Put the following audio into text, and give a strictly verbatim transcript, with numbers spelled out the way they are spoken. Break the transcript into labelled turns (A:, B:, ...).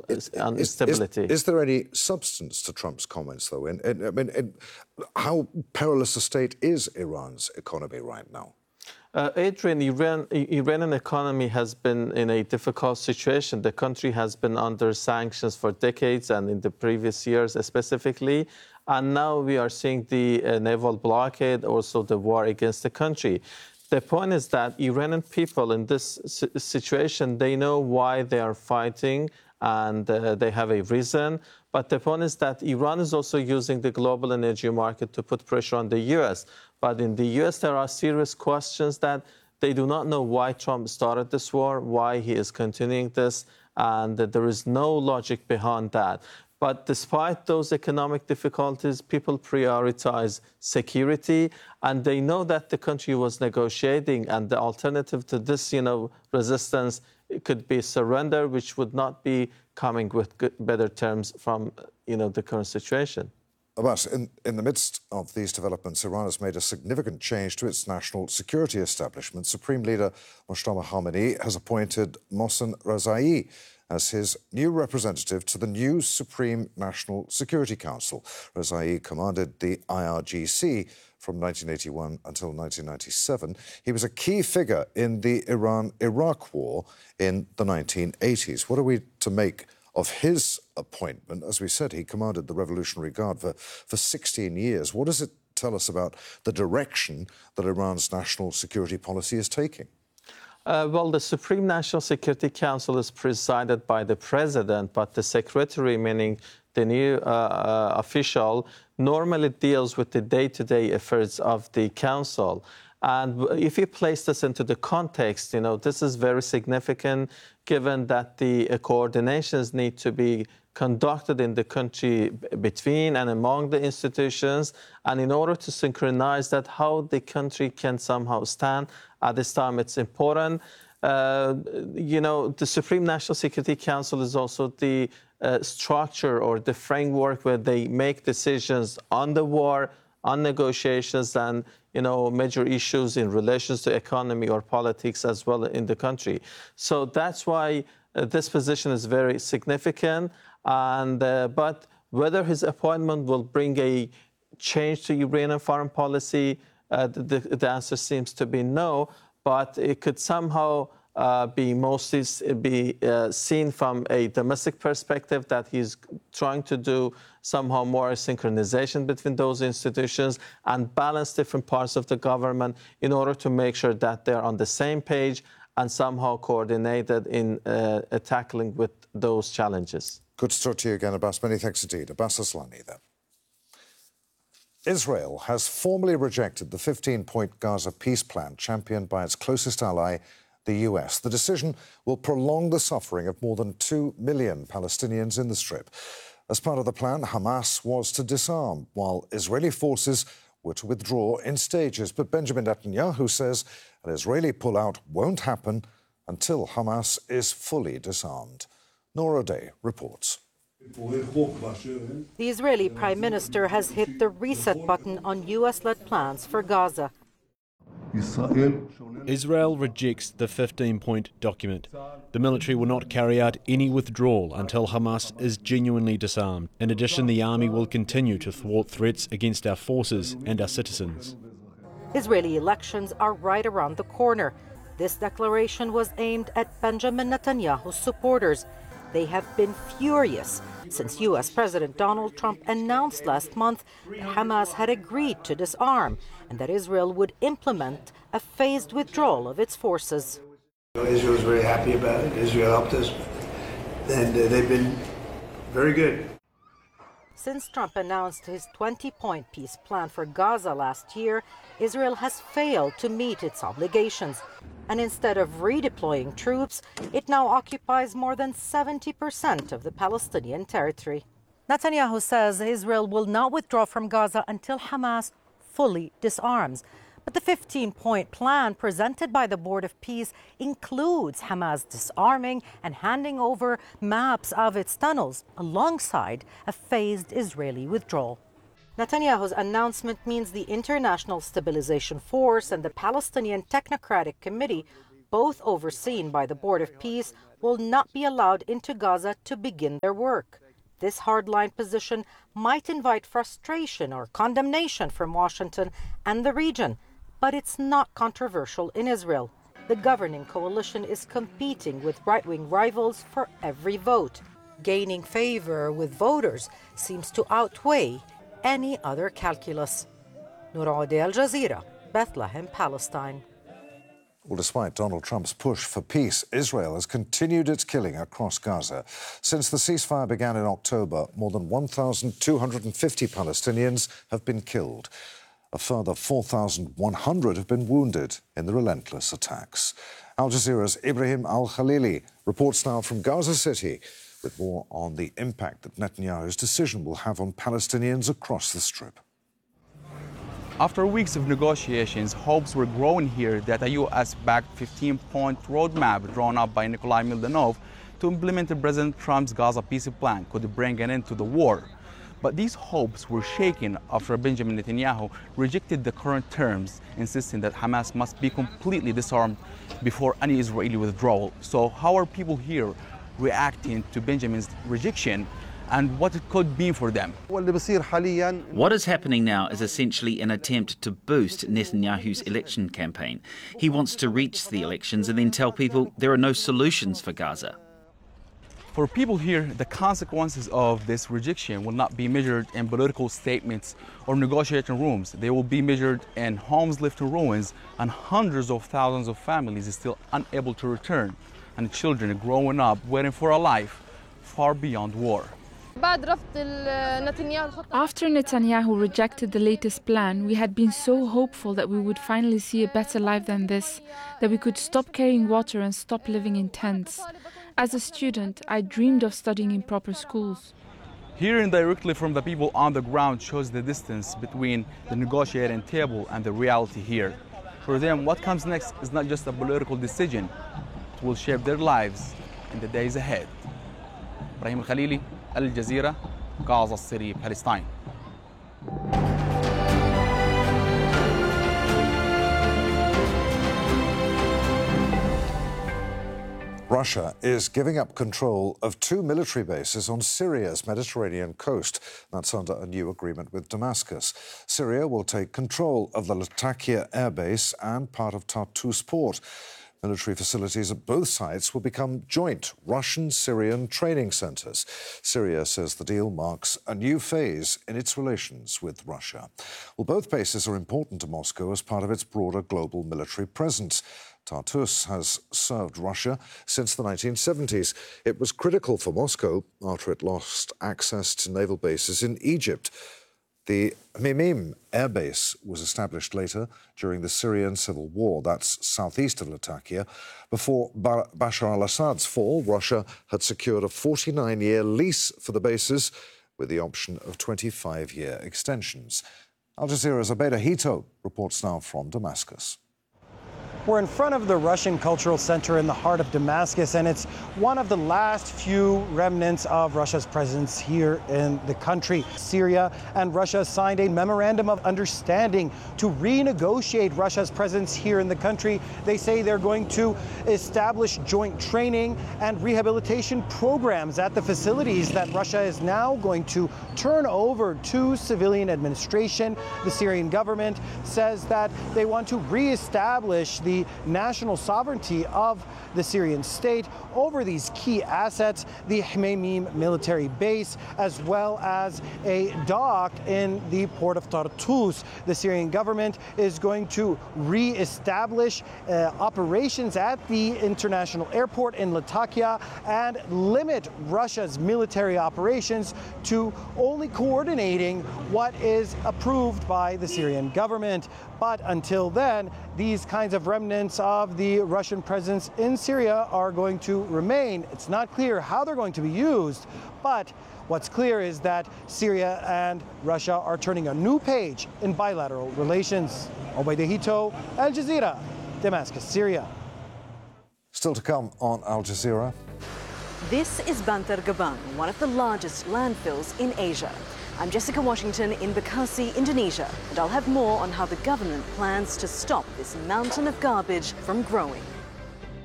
A: is, instability.
B: Is, is there any substance to Trump's comments, though? In, in, I mean, in, how perilous a state is Iran's economy right now?
A: Uh, Adrian, Iran, Iranian economy has been in a difficult situation. The country has been under sanctions for decades and in the previous years specifically. And now we are seeing the uh, naval blockade, also the war against the country. The point is that Iranian people in this situation, they know why they are fighting and uh, they have a reason. But the point is that Iran is also using the global energy market to put pressure on the U S. But in the U S, there are serious questions that they do not know why Trump started this war, why he is continuing this, and that there is no logic behind that. But despite those economic difficulties, people prioritize security, and they know that the country was negotiating, and the alternative to this, you know, resistance could be surrender, which would not be coming with good, better terms from, you know, the current situation.
B: Abbas, in, in the midst of these developments, Iran has made a significant change to its national security establishment. Supreme Leader Mojtaba Khamenei has appointed Mohsen Rezai as his new representative to the new Supreme National Security Council. Rezai commanded the I R G C from nineteen eighty-one until nineteen ninety-seven. He was a key figure in the Iran-Iraq war in the nineteen eighties. What are we to make of his appointment? As we said, he commanded the Revolutionary Guard for, for sixteen years. What does it tell us about the direction that Iran's national security policy is taking?
A: Uh, well, the Supreme National Security Council is presided by the president, but the secretary, meaning the new uh, uh, official, normally deals with the day-to-day affairs of the council. And if you place this into the context, you know, this is very significant, given that the uh, coordinations need to be conducted in the country between and among the institutions, and in order to synchronize that, how the country can somehow stand at this time, it's important. Uh, you know, the Supreme National Security Council is also the uh, structure or the framework where they make decisions on the war, on negotiations, and, you know, major issues in relations to economy or politics as well in the country. So that's why uh, this position is very significant. And uh, but whether his appointment will bring a change to Iranian foreign policy, uh, the, the answer seems to be no. But it could somehow uh, be mostly be uh, seen from a domestic perspective, that he's trying to do somehow more synchronization between those institutions and balance different parts of the government in order to make sure that they're on the same page and somehow coordinated in uh, tackling with those challenges.
B: Good to talk to you again, Abbas. Many thanks indeed. Abbas Aslani there. Israel has formally rejected the fifteen-point Gaza peace plan championed by its closest ally, the U S. The decision will prolong the suffering of more than two million Palestinians in the Strip. As part of the plan, Hamas was to disarm, while Israeli forces were to withdraw in stages. But Benjamin Netanyahu says an Israeli pullout won't happen until Hamas is fully disarmed. Nora Day reports.
C: The Israeli Prime Minister has hit the reset button on U S-led plans for Gaza.
D: Israel rejects the fifteen-point document. The military will not carry out any withdrawal until Hamas is genuinely disarmed. In addition, the army will continue to thwart threats against our forces and our citizens.
C: Israeli elections are right around the corner. This declaration was aimed at Benjamin Netanyahu's supporters. They have been furious since U S President Donald Trump announced last month that Hamas had agreed to disarm and that Israel would implement a phased withdrawal of its forces.
E: Israel is very happy about it. Israel helped us, and uh, they've been very good.
C: Since Trump announced his twenty-point peace plan for Gaza last year, Israel has failed to meet its obligations. And instead of redeploying troops, it now occupies more than seventy percent of the Palestinian territory. Netanyahu says Israel will not withdraw from Gaza until Hamas fully disarms. But the fifteen-point plan presented by the Board of Peace includes Hamas disarming and handing over maps of its tunnels alongside a phased Israeli withdrawal. Netanyahu's announcement means the International Stabilization Force and the Palestinian Technocratic Committee, both overseen by the Board of Peace, will not be allowed into Gaza to begin their work. This hardline position might invite frustration or condemnation from Washington and the region, but it's not controversial in Israel. The governing coalition is competing with right-wing rivals for every vote. Gaining favor with voters seems to outweigh any other calculus. Noor Audi, Al Jazeera, Bethlehem, Palestine.
B: Well, despite Donald Trump's push for peace, Israel has continued its killing across Gaza. Since the ceasefire began in October, more than one thousand two hundred fifty Palestinians have been killed. A further four thousand one hundred have been wounded in the relentless attacks. Al Jazeera's Ibrahim Al-Khalili reports now from Gaza City with more on the impact that Netanyahu's decision will have on Palestinians across the Strip.
F: After weeks of negotiations, hopes were growing here that a U S-backed fifteen-point roadmap drawn up by Nikolai Mildanov to implement President Trump's Gaza peace plan could bring an end to the war. But these hopes were shaken after Benjamin Netanyahu rejected the current terms, insisting that Hamas must be completely disarmed before any Israeli withdrawal. So how are people here reacting to Benjamin's rejection, and what it could mean for them?
G: What is happening now is essentially an attempt to boost Netanyahu's election campaign. He wants to reach the elections and then tell people there are no solutions for Gaza.
F: For people here, the consequences of this rejection will not be measured in political statements or negotiating rooms. They will be measured in homes left in ruins and hundreds of thousands of families still unable to return, and children growing up waiting for a life far beyond war.
H: After Netanyahu rejected the latest plan, we had been so hopeful that we would finally see a better life than this, that we could stop carrying water and stop living in tents. As a student, I dreamed of studying in proper schools.
F: Hearing directly from the people on the ground shows the distance between the negotiating table and the reality here. For them, what comes next is not just a political decision. It will shape their lives in the days ahead. Ibrahim Al-Khalili, Al Jazeera, Gaza City, Palestine.
B: Russia is giving up control of two military bases on Syria's Mediterranean coast. That's under a new agreement with Damascus. Syria will take control of the Latakia air base and part of Tartus port. Military facilities at both sites will become joint Russian-Syrian training centres. Syria says the deal marks a new phase in its relations with Russia. Well, both bases are important to Moscow as part of its broader global military presence. Tartus has served Russia since the nineteen seventies. It was critical for Moscow after it lost access to naval bases in Egypt. The Mimim air base was established later during the Syrian civil war. That's southeast of Latakia. Before ba- Bashar al-Assad's fall, Russia had secured a forty-nine-year lease for the bases with the option of twenty-five-year extensions. Al Jazeera's Abeda Hito reports now from Damascus.
I: We're in front of the Russian Cultural Center in the heart of Damascus, and it's one of the last few remnants of Russia's presence here in the country. Syria and Russia signed a memorandum of understanding to renegotiate Russia's presence here in the country. They say they're going to establish joint training and rehabilitation programs at the facilities that Russia is now going to turn over to civilian administration. The Syrian government says that they want to reestablish the national sovereignty of the Syrian state over these key assets, the Hmeimim military base, as well as a dock in the port of Tartus. The Syrian government is going to re-establish uh, operations at the international airport in Latakia and limit Russia's military operations to only coordinating what is approved by the Syrian government. But until then, these kinds of remnants of the Russian presence in Syria are going to remain. It's not clear how they're going to be used, but what's clear is that Syria and Russia are turning a new page in bilateral relations. Obeda Hito, Al Jazeera, Damascus, Syria.
B: Still to come on Al Jazeera.
J: This is Bantar Gebang, one of the largest landfills in Asia. I'm Jessica Washington in Bekasi, Indonesia, and I'll have more on how the government plans to stop this mountain of garbage from growing.